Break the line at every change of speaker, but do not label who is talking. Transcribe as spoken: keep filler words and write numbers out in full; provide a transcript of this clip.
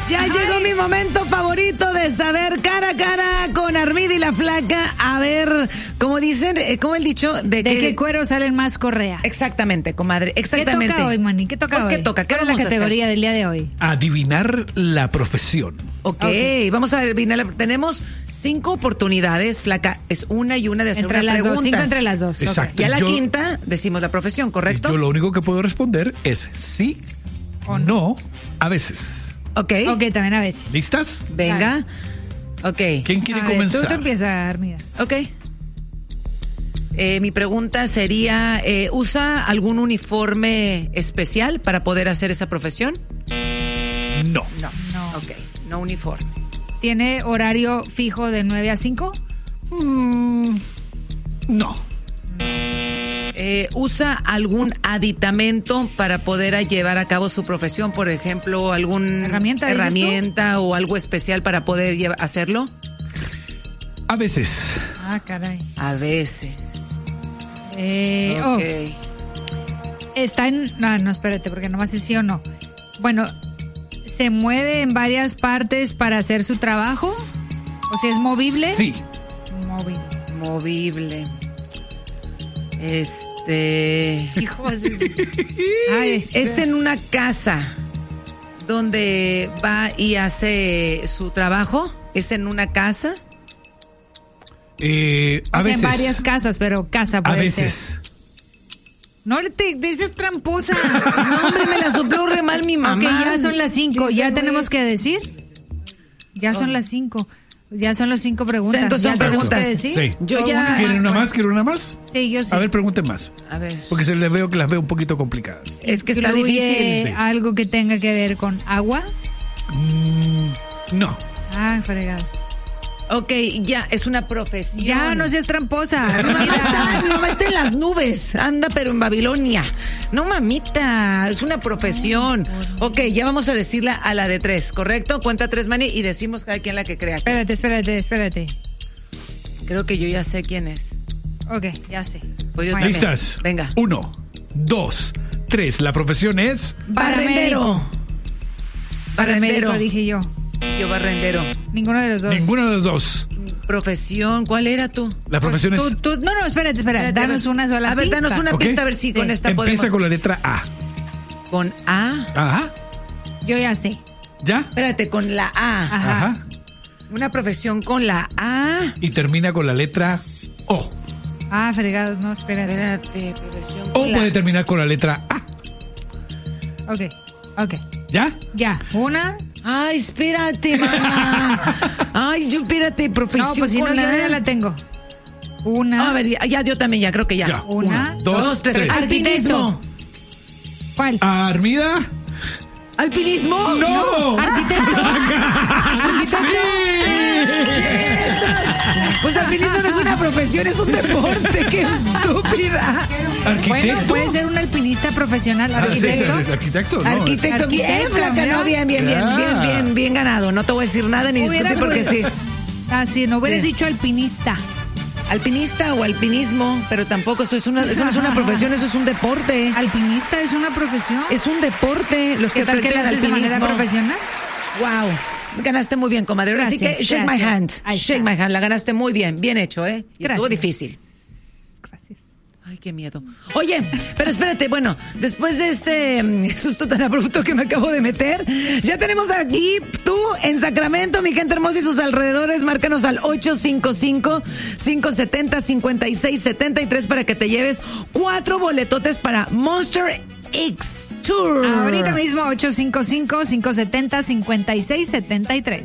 Ya llegó mi momento favorito de saber cara a cara con Armida y la Flaca. A ver, como dicen, como el dicho, de,
de
que...
qué cuero salen más correas.
Exactamente, comadre, exactamente.
¿Qué toca hoy, Manny? ¿Qué toca hoy?
¿Qué toca? ¿Qué
¿Cuál es
vamos
la
a
categoría
hacer?
del día de hoy?
Adivinar la profesión.
Ok,
Ok.
vamos a adivinar. la- Tenemos cinco oportunidades, Flaca. Es una y una de hacer
Entre
una
las
pregunta.
dos, cinco entre las dos.
Exacto.
Y a la
Yo-
quinta decimos la profesión, ¿correcto?
Yo lo único que puedo responder es sí o no a veces.
Ok,
Ok, ok, también a veces.
¿Listas?
venga. Ok,
¿Quién quiere
A ver,
comenzar?
Tú, tú empieza, Armida.
ok. Eh, mi pregunta sería, eh, ¿usa algún uniforme especial para poder hacer esa profesión?
No.
No.
No.
Ok, no uniforme.
¿Tiene horario fijo de nueve a cinco?
Mm, no.
Eh, ¿Usa algún aditamento para poder llevar a cabo su profesión? Por ejemplo, alguna
¿Herramienta, dices
herramienta o algo especial para poder lleva- hacerlo?
A veces.
Ah, caray.
A veces.
Eh,
Ok.
oh, está en... No, no, espérate, porque nomás es sí o no. Bueno, ¿se mueve en varias partes para hacer su trabajo? ¿O si es movible?
Sí.
Móvil.
Movible. Este...
Hijos de... Ay,
Es en una casa donde va y hace su trabajo. ¿Es en una casa?
Eh, a
o sea,
veces.
en varias casas, pero casa puede
A veces.
ser. No te dices tramposa.
No, hombre, me la sopló re mal mi mamá.
Ok, ya son las cinco.
Sí,
¿Ya
se
tenemos
fue.
que decir? Ya son las cinco. Ya son las cinco preguntas.
Entonces
¿Ya
son
tenemos que
preguntas.
decir?
Sí.
Yo
¿O
ya-
una
¿Quieren una
Bueno,
más? ¿Quieren una más?
Sí, yo sí.
A ver, pregunten más.
A ver,
Porque se les veo que las veo un poquito complicadas.
es que está
¿Incluye
difícil.
Sí.
algo que tenga que ver con agua?
Mm, no.
Ah, fregado.
Ok, ya, es una profesión.
Ya, no seas tramposa.
Mi mamá, está,
Mira.
mi mamá está en las nubes, anda pero en Babilonia. No, mamita, es una profesión. Ok, ya vamos a decirla a la de tres, ¿correcto? Cuenta tres, Manny, y decimos cada quien la que crea. que
Espérate, espérate, espérate.
es. Creo que yo ya sé quién es.
Ok, ya sé.
Pues yo
Bueno.
también.
¿Listas?
Venga.
Uno, dos, tres. La profesión es.
Barrendero. Barrendero.
Paramédico, dije yo.
Yo barrendero.
Ninguno de los dos.
Ninguno de los dos.
Profesión, ¿cuál era tú?
La profesión
Tú,
es.
tú- no, no, espérate, espérate.
Espérate,
Danos
a ver.
una sola
A ver,
pista.
danos una
Ok.
pista a ver si
Sí.
con esta
Empieza
podemos.
con la letra A.
Con A.
Ajá.
Yo ya sé.
¿Ya?
Espérate, con la A.
Ajá.
Ajá.
Una profesión con la A.
Y termina con la letra O.
Ah, fregados, no, espérate.
Espérate, profesión
O
con la
puede terminar con la letra A.
Ok, ok.
¿Ya?
Ya. Una.
Ay, espérate, mamá. Ay, yo, espérate, profesión
No, pues si no,
con
yo
la
ya la tengo. Una.
A ver, ya, ya, yo también, ya creo que ya.
Ya.
Una,
Uno, dos,
Dos, tres.
tres.
Alpinismo.
¿Cuál?
¿Armida?
¿Alpinismo?
¡No!
Arquitecto.
Pues alpinismo no es una profesión, es un deporte. ¡Qué estúpida!
¿Arquitecto?
Bueno, puede ser un alpinista profesional.
Ah, sí, sí,
Arquitecto.
sí, arquitecto, no.
Arquitecto, bien,
Arquitecto,
flaca,
mira.
no, bien, bien, bien,
Ya.
bien, bien, bien ganado. No te voy a decir nada ni
Hubiera
discutir porque sí.
pues- Ah, sí, no hubieras
Sí.
dicho alpinista.
Alpinista o alpinismo, pero tampoco eso es una, eso no es una profesión, eso es un deporte.
Alpinista es una profesión.
Es un deporte. Los que
¿Qué tal que lo
practican
haces de manera
alpinismo.
profesional?
Wow. Ganaste muy bien, comadre. Ahora sí que
Gracias,
shake my
gracias.
hand.
Ahí
Shake
está.
my hand. La ganaste muy bien. Bien hecho, ¿eh? Y estuvo
Gracias.
difícil.
Gracias.
Ay, qué miedo. Oye, pero espérate, bueno, después de este mm, susto tan abrupto que me acabo de meter, ya tenemos aquí tú en Sacramento, mi gente hermosa y sus alrededores. Márcanos al ocho cinco cinco, cinco siete cero, cinco seis siete tres para que te lleves cuatro boletotes para Monster X Tour.
Ahorita mismo ocho cinco cinco, cinco siete cero, cinco seis siete tres.